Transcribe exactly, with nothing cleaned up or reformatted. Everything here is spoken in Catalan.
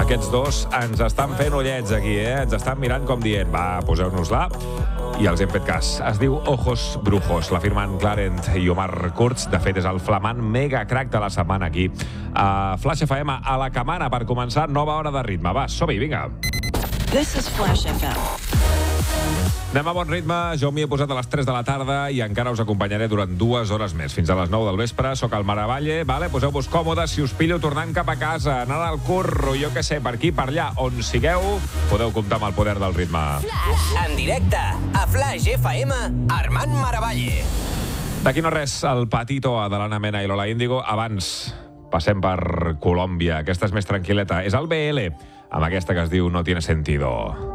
Aquests dos ens estan fent ullets aquí, eh? Ens estan mirant com dient, va, poseu-nos-la. I els hem fet cas. Es diu Ojos Brujos. La firmen Clarent i Omar Kurz. De fet, és el flamant mega crack de la setmana aquí. A Flash F M, a la camana, per començar nova hora de ritme. Va, som-hi, vinga. This is Flash F M. Anem a bon ritme, jo m'hi he posat a les tres de la tarda i encara us acompanyaré durant dues hores més, fins a les nou del vespre. Soc al Maravalle, vale? Poseu-vos còmodes, si us pillo tornant cap a casa, anant al curro, jo què sé, per aquí, per allà, on sigueu, podeu comptar amb el poder del ritme. Flash, en directe, a Flash F M, Armand Maravalle. D'aquí no res, el Patito de l'Anna Mena i Lola Índigo. Abans passem per Colòmbia, aquesta és més tranquil·leta. És el B L, amb aquesta que es diu No Tiene Sentido.